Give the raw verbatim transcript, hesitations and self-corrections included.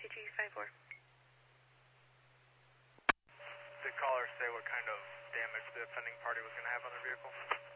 two two five four. Did caller say what kind of damage the offending party was going to have on their vehicle?